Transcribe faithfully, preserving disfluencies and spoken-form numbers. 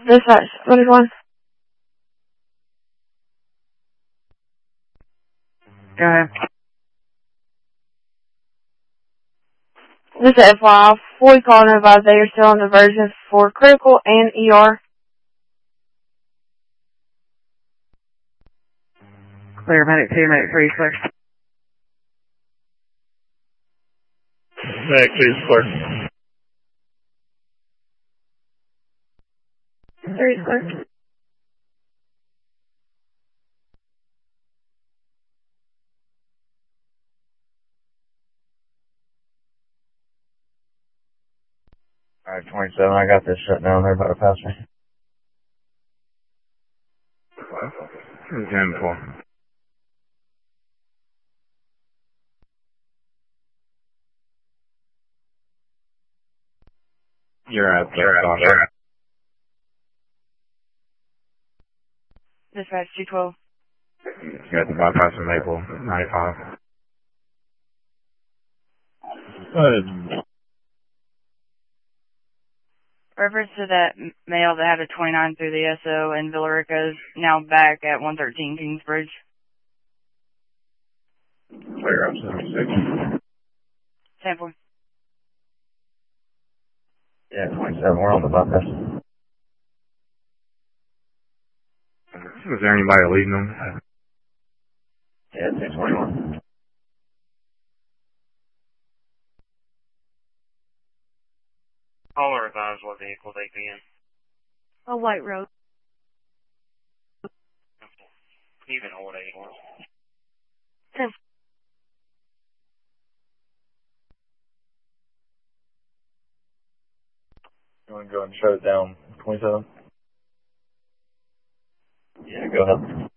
Dispatch, twenty-one. Go ahead. Just F Y I, before you call and advise that you're still on diversion for critical and E R. Clear, medic two, medic three, clear. Medic two is clear. Three is clear. Alright, twenty-seven, I got this shut down. They're about to pass me. ten four. You're at the doctor. Dispatch, two twelve. You're at the bypass of Maple, ninety-five. Go ahead. Reference to that male that had a twenty-nine through the S O in Villarica is now back at one thirteen Kingsbridge. Clear up seventy-six. Sample. Yeah, twenty-seven, we're on the bypass. Was there anybody leading them? Yeah, two twenty-one. Caller advise what vehicle they be in. A white road. You can hold eight one. Ten. You want to go and shut it down, twenty-seven? Yeah, go ahead.